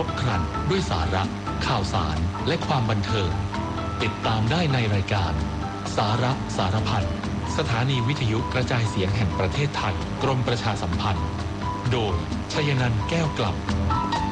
บครันด้วยสาระข่าวสารและความบันเทิงติดตามได้ในรายการสาระสารพันสถานีวิทยุกระจายเสียงแห่งประเทศไทยกรมประชาสัมพันธ์โดยชยนันท์แก้วกลับ